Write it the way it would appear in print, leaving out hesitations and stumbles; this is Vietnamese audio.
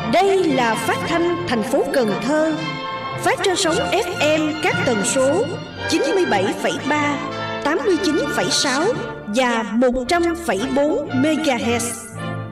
Đây là phát thanh thành phố Cần Thơ, phát trên sóng FM các tần số 97,3, 89,6 và 100,4 MHz.